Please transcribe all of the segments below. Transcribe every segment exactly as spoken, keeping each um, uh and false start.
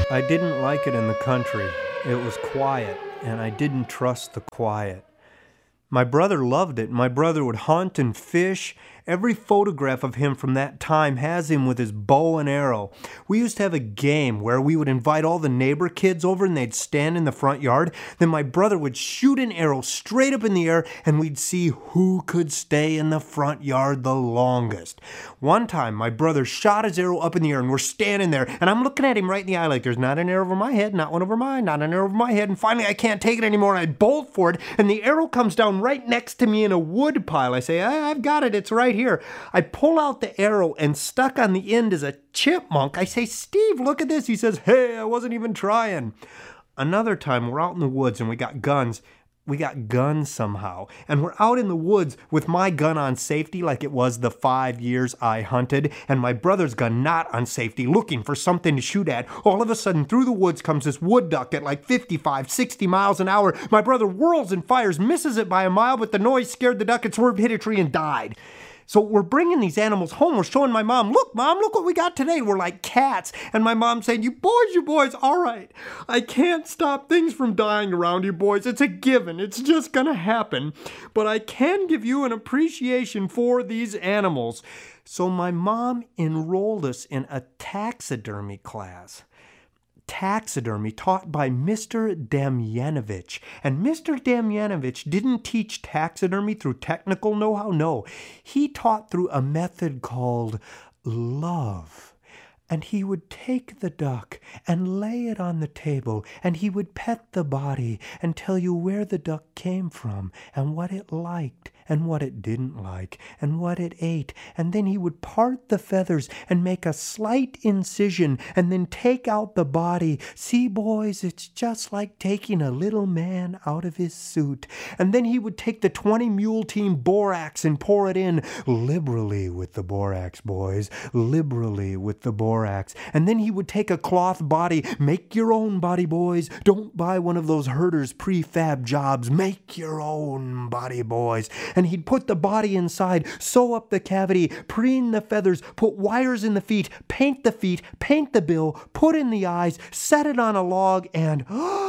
I didn't like it in the country. It was quiet, and I didn't trust the quiet. My brother loved it. My brother would hunt and fish. Every photograph of him from that time has him with his bow and arrow. We used to have a game where we would invite all the neighbor kids over and they'd stand in the front yard. Then my brother would shoot an arrow straight up in the air and we'd see who could stay in the front yard the longest. One time my brother shot his arrow up in the air and we're standing there and I'm looking at him right in the eye like there's not an arrow over my head, not one over mine, not an arrow over my head. And finally I can't take it anymore and I bolt for it and the arrow comes down right next to me in a wood pile. I say, I- I've got it. It's right here. I pull out the arrow and stuck on the end is a chipmunk. I say, Steve, look at this. He says, hey, I wasn't even trying. Another time we're out in the woods and we got guns. We got guns somehow. And we're out in the woods with my gun on safety like it was the five years I hunted, and my brother's gun not on safety, looking for something to shoot at. All of a sudden, through the woods comes this wood duck at like fifty-five, sixty miles an hour. My brother whirls and fires, misses it by a mile, but the noise scared the duck. It swerved, hit a tree, and died. So we're bringing these animals home. We're showing my mom, look, Mom, look what we got today. We're like cats. And my mom's saying, you boys, you boys, all right. I can't stop things from dying around you boys. It's a given. It's just going to happen. But I can give you an appreciation for these animals. So my mom enrolled us in a taxidermy class. Taxidermy taught by Mister Damjanovich. And Mister Damjanovich didn't teach taxidermy through technical know-how. No, he taught through a method called love. And he would take the duck and lay it on the table, and he would pet the body and tell you where the duck came from and what it liked and what it didn't like and what it ate. And then he would part the feathers and make a slight incision and then take out the body. See, boys, it's just like taking a little man out of his suit. And then he would take the twenty mule team borax and pour it in liberally with the borax, boys, liberally with the borax. And then he would take a cloth body. Make your own body, boys. Don't buy one of those herders' prefab jobs. Make your own body, boys. And he'd put the body inside, sew up the cavity, preen the feathers, put wires in the feet, paint the feet, paint the bill, put in the eyes, set it on a log, and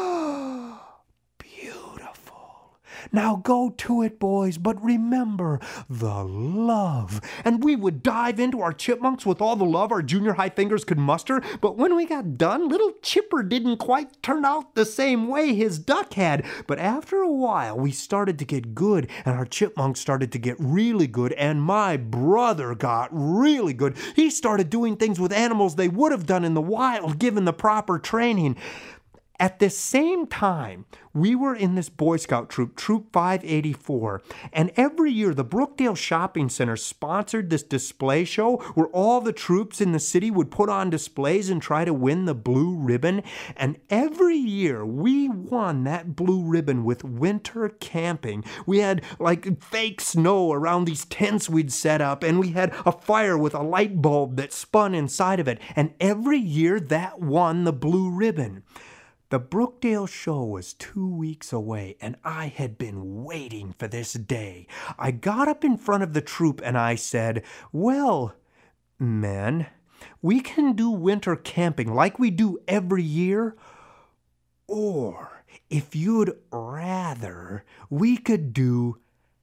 now go to it, boys, but remember the love. And we would dive into our chipmunks with all the love our junior high fingers could muster, but when we got done, little Chipper didn't quite turn out the same way his duck had. But after a while, we started to get good, and our chipmunks started to get really good, and my brother got really good. He started doing things with animals they would have done in the wild, given the proper training. At the same time, we were in this Boy Scout troop, Troop five eighty-four, and every year the Brookdale Shopping Center sponsored this display show where all the troops in the city would put on displays and try to win the blue ribbon. And every year we won that blue ribbon with winter camping. We had like fake snow around these tents we'd set up, and we had a fire with a light bulb that spun inside of it. And every year that won the blue ribbon. The Brookdale show was two weeks away, and I had been waiting for this day. I got up in front of the troop and I said, well, men, we can do winter camping like we do every year, or if you'd rather, we could do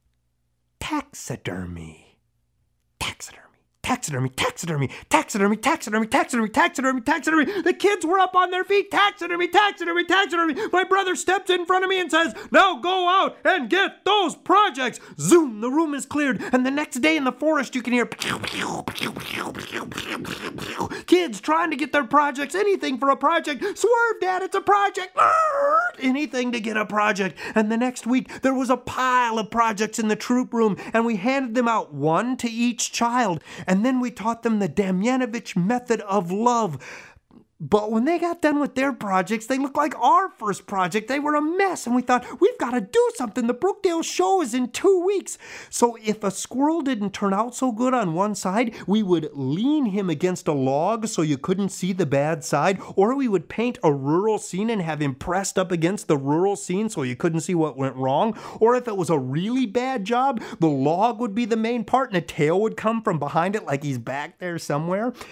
taxidermy. Taxidermy. Taxidermy, taxidermy, taxidermy, taxidermy, taxidermy, taxidermy, taxidermy. The kids were up on their feet. Taxidermy, taxidermy, taxidermy. My brother steps in front of me and says, now go out and get those projects. Zoom, the room is cleared. And the next day in the forest, you can hear kids trying to get their projects. Anything for a project. Swerve, Dad, it's a project. Anything to get a project. And the next week, there was a pile of projects in the troop room, and we handed them out, one to each child. And then we taught them the Damjanovich method of love. But when they got done with their projects, they looked like our first project. They were a mess, and we thought, we've got to do something. The Brookdale show is in two weeks. So if a squirrel didn't turn out so good on one side, we would lean him against a log so you couldn't see the bad side, or we would paint a rural scene and have him pressed up against the rural scene so you couldn't see what went wrong. Or if it was a really bad job, the log would be the main part, and a tail would come from behind it like he's back there somewhere.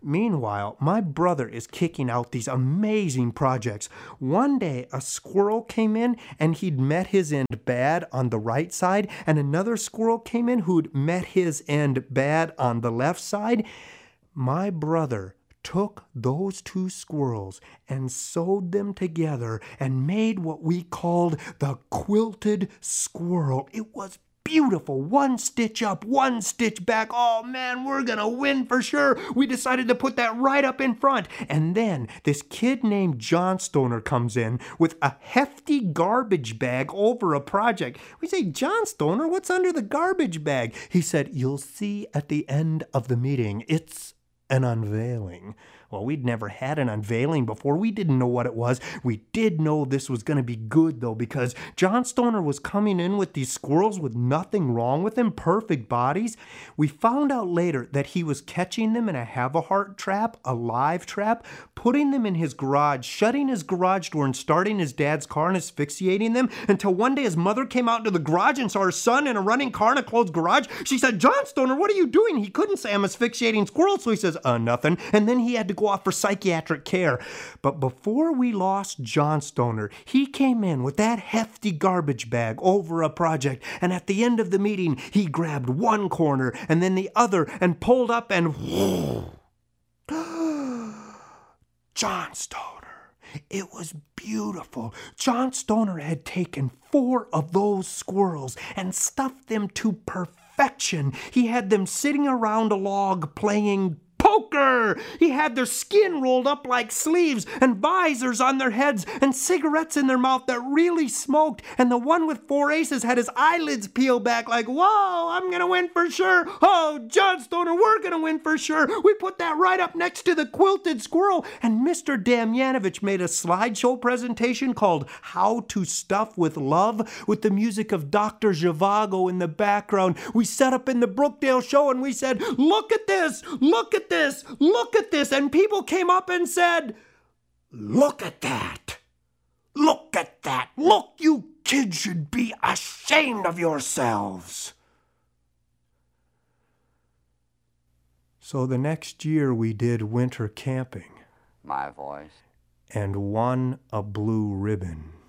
Meanwhile, my brother is kicking out these amazing projects. One day, a squirrel came in and he'd met his end bad on the right side, and another squirrel came in who'd met his end bad on the left side. My brother took those two squirrels and sewed them together and made what we called the quilted squirrel. It was beautiful. One stitch up, one stitch back. Oh man, we're gonna win for sure. We decided to put that right up in front. And then this kid named John Stoner comes in with a hefty garbage bag over a project. We say, John Stoner, what's under the garbage bag? He said, you'll see at the end of the meeting. It's an unveiling. Well, we'd never had an unveiling before. We didn't know what it was. We did know this was going to be good, though, because John Stoner was coming in with these squirrels with nothing wrong with them, perfect bodies. We found out later that he was catching them in a have-a-heart trap, a live trap, putting them in his garage, shutting his garage door and starting his dad's car and asphyxiating them until one day his mother came out into the garage and saw her son in a running car in a closed garage. She said, John Stoner, what are you doing? He couldn't say I'm asphyxiating squirrels, so he says, uh, nothing. And then he had to go off for psychiatric care. But before we lost John Stoner, he came in with that hefty garbage bag over a project, and at the end of the meeting, he grabbed one corner and then the other and pulled up and John Stoner. It was beautiful. John Stoner had taken four of those squirrels and stuffed them to perfection. He had them sitting around a log playing poker. He had their skin rolled up like sleeves and visors on their heads and cigarettes in their mouth that really smoked. And the one with four aces had his eyelids peeled back like, whoa, I'm going to win for sure. Oh, John Stoner, we're going to win for sure. We put that right up next to the quilted squirrel. And Mister Damjanovich made a slideshow presentation called How to Stuff with Love with the music of Doctor Zhivago in the background. We set up in the Brookdale show and we said, look at this, look at this, look at this. And people came up and said, look at that. Look at that. Look, you kids should be ashamed of yourselves. So the next year we did winter camping. My voice. And won a blue ribbon.